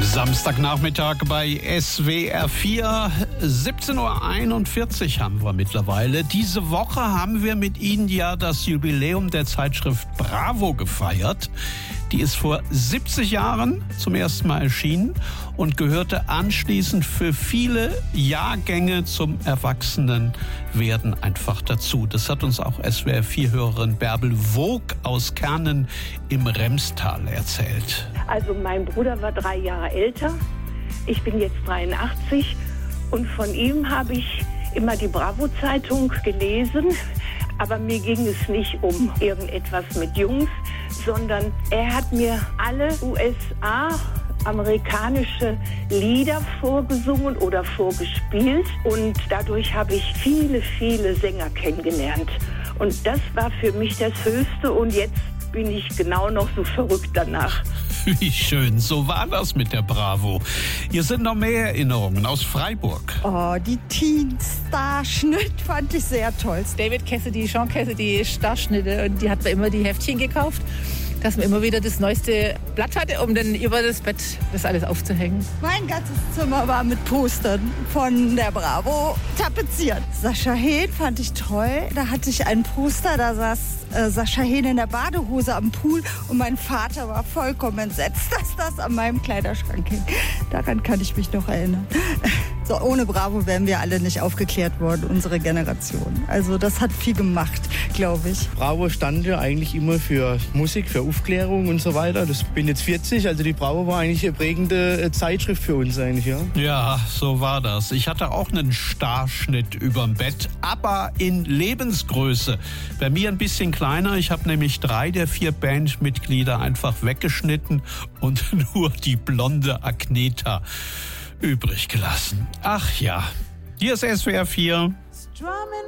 Samstagnachmittag bei SWR 4, 17.41 Uhr haben wir mittlerweile. Diese Woche haben wir mit Ihnen ja das Jubiläum der Zeitschrift Bravo gefeiert. Die ist vor 70 Jahren zum ersten Mal erschienen und gehörte anschließend für viele Jahrgänge zum Erwachsenenwerden einfach dazu. Das hat uns auch SWR4-Hörerin Bärbel Voog aus Kernen im Remstal erzählt. Also mein Bruder war 3 Jahre älter, ich bin jetzt 83 und von ihm habe ich immer die Bravo-Zeitung gelesen. Aber mir ging es nicht um irgendetwas mit Jungs, sondern er hat mir alle amerikanische Lieder vorgesungen oder vorgespielt. Und dadurch habe ich viele, viele Sänger kennengelernt. Und das war für mich das Höchste. Und jetzt bin ich genau noch so verrückt danach. Wie schön, so war das mit der Bravo. Hier sind noch mehr Erinnerungen aus Freiburg. Oh, die Teen-Starschnitt fand ich sehr toll. David Cassidy, Sean Cassidy, Starschnitte. Und die hat mir immer die Heftchen gekauft, dass man immer wieder das neueste Blatt hatte, um dann über das Bett das alles aufzuhängen. Mein ganzes Zimmer war mit Postern von der Bravo tapeziert. Sascha Hehn fand ich toll. Da hatte ich ein Poster, da saß Sascha Hehn in der Badehose am Pool und mein Vater war vollkommen entsetzt, dass das an meinem Kleiderschrank hing. Daran kann ich mich noch erinnern. So, ohne Bravo wären wir alle nicht aufgeklärt worden, unsere Generation. Also das hat viel gemacht, glaube ich. Bravo stand ja eigentlich immer für Musik, für Aufklärung und so weiter. Ich bin jetzt 40, also die Bravo war eigentlich eine prägende Zeitschrift für uns eigentlich, ja. Ja, so war das. Ich hatte auch einen Starschnitt überm Bett, aber in Lebensgröße. Bei mir ein bisschen kleiner. Ich habe nämlich 3 der 4 Bandmitglieder einfach weggeschnitten und nur die blonde Agneta übrig gelassen. Ach ja, hier ist SWR 4.